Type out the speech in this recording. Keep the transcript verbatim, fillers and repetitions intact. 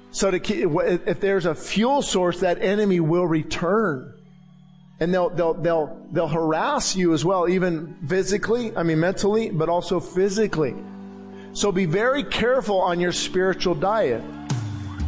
So to keep, if there's a fuel source, that enemy will return. And they'll, they'll, they'll, they'll harass you as well, even physically, I mean mentally, but also physically. So be very careful on your spiritual diet.